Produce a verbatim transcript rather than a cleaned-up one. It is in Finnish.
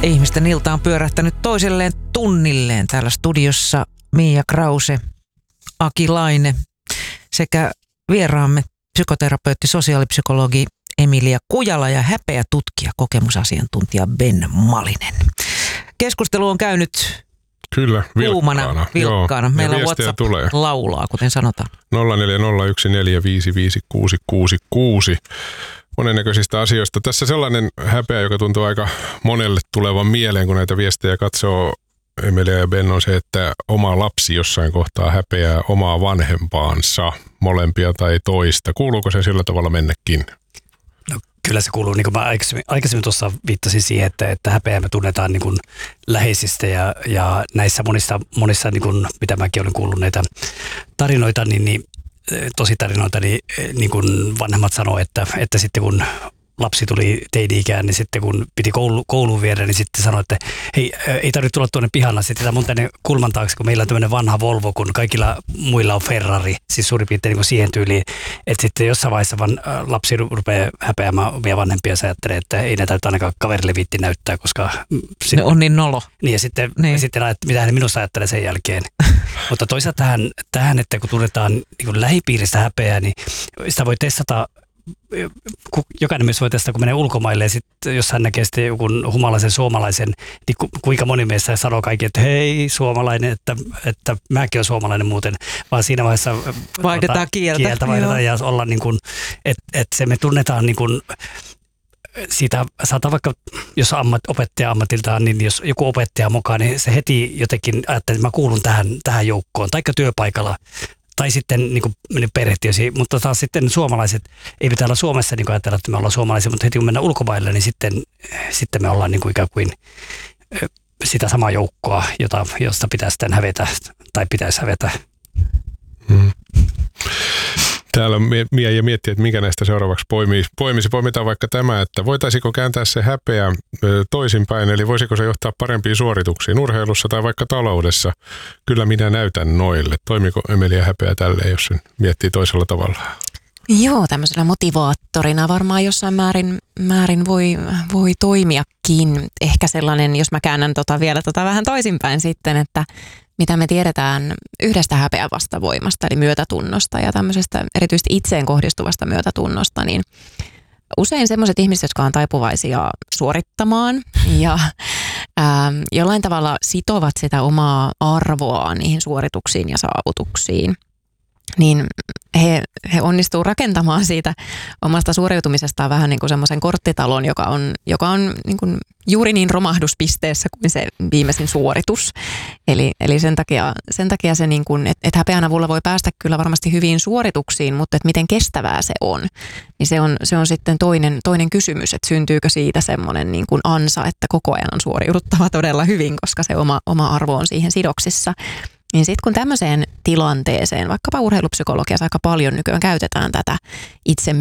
Ihmisten ilta on pyörähtänyt toiselleen tunnilleen. Täällä studiossa Mia Krause, Aki Laine sekä vieraamme psykoterapeutti, sosiaalipsykologi Emilia Kujala ja häpeä tutkija, kokemusasiantuntija Ben Malinen. Keskustelu on käynyt Kyllä, kuumana, vilkkaana. Meillä WhatsApp tulee. Laulaa, kuten sanotaan. nolla neljä nolla yksi neljä viisi viisi kuusi kuusi kuusi. Monennäköisistä asioista. Tässä sellainen häpeä, joka tuntuu aika monelle tulevan mieleen, kun näitä viestejä katsoo, Emilia ja Ben, on se, että oma lapsi jossain kohtaa häpeää omaa vanhempaansa, molempia tai toista. Kuuluuko se sillä tavalla mennäkin? No, kyllä se kuuluu, niin kuin mä aikaisemmin, aikaisemmin tuossa viittasin siihen, että, että häpeää me tunnetaan niin kuin läheisistä ja, ja näissä monissa, monissa niin kuin, mitä mäkin olen kuullut näitä tarinoita, niin, niin tositarinoita, niin, niin kuin vanhemmat sanoo, että, että sitten kun lapsi tuli teini-ikään, niin sitten kun piti koulu, kouluun viedä, niin sitten sanoi, että hei, ei tarvitse tulla tuonne pihalla, sitten mun tänne kulman taakse, kun meillä on tämmöinen vanha Volvo, kun kaikilla muilla on Ferrari, siis suurin piirtein niin kuin siihen tyyliin, että sitten jossain vaiheessa vaan lapsi rupeaa häpeämään omia vanhempiansa ja ajattelee, että ei näitä nyt ainakaan kaverille viitti näyttää, koska se on niin nolo. Niin ja sitten, niin. Ja sitten mitä hän minusta ajattelee sen jälkeen. Mutta toisaalta tähän, tähän, että kun tunnetaan niin kuin lähipiiristä häpeää, niin sitä voi testata. Jokainen myös voi tästä, kun menee ulkomaille ja sitten jos hän näkee sitten joku humalaisen suomalaisen, niin ku, kuinka moni meistä sanoo kaikki, että hei suomalainen, että, että mäkin olen suomalainen muuten, vaan siinä vaiheessa vaihdetaan ota, kieltä, kieltä vaihdetaan ja olla niin kuin, että, että se me tunnetaan niin kuin, siitä saattaa vaikka, jos ammat, opettaja ammatiltaan, niin jos joku opettaja mukaan, niin se heti jotenkin ajattelee, että mä kuulun tähän, tähän joukkoon, taikka työpaikalla. Tai sitten niin kuin perhetiesi, mutta taas sitten suomalaiset, ei pitää olla Suomessa niin kuin ajatella, että me ollaan suomalaisia, mutta heti kun mennään ulkomaille, niin sitten, sitten me ollaan niin kuin ikään kuin sitä samaa joukkoa, jota, josta pitää sitten hävetä tai pitäisi hävetä. Hmm. Täällä Mia ja miettii, että mikä näistä seuraavaksi poimisi. poimisi. Poimitaan vaikka tämä, että voitaisiko kääntää se häpeä toisinpäin, eli voisiko se johtaa parempiin suorituksiin urheilussa tai vaikka taloudessa. Kyllä minä näytän noille. Toimiko Emilia häpeä tälleen, jos sen miettii toisella tavalla? Joo, tämmöisenä motivaattorina varmaan jossain määrin, määrin voi, voi toimiakin. Ehkä sellainen, jos mä käännän tota vielä tota vähän toisinpäin sitten, että mitä me tiedetään yhdestä häpeän vastavoimasta, eli myötätunnosta ja tämmöisestä erityisesti itseen kohdistuvasta myötätunnosta, niin usein semmoiset ihmiset, jotka on taipuvaisia suorittamaan ja ää, jollain tavalla sitovat sitä omaa arvoaan niihin suorituksiin ja saavutuksiin, niin he, he onnistuu rakentamaan siitä omasta suoriutumisestaan vähän niin kuin semmoisen korttitalon, joka on, joka on niin kuin juuri niin romahduspisteessä kuin se viimeisin suoritus. Eli, eli sen takia, sen takia se, niin kuin, että et häpeän avulla voi päästä kyllä varmasti hyviin suorituksiin, mutta että miten kestävää se on, niin se on, se on sitten toinen, toinen kysymys, että syntyykö siitä semmoinen niin kuin ansa, että koko ajan on suoriuduttava todella hyvin, koska se oma, oma arvo on siihen sidoksissa. Niin sitten kun tämmöiseen tilanteeseen, vaikkapa urheilupsykologiassa aika paljon nykyään käytetään tätä itse